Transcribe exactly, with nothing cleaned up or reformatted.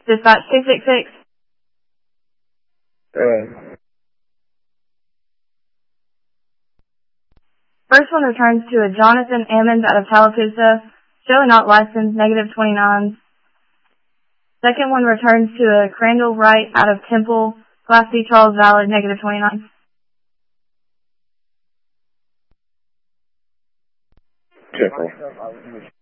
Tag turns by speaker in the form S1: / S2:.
S1: Dispatch two six six.
S2: Uh,
S1: First one returns to a Jonathan Ammons out of Tallapoosa, showing not licensed, negative twenty-nine. Second one returns to a Crandall Wright out of Temple, Class C Charles valid, negative twenty-nine.
S2: Temple.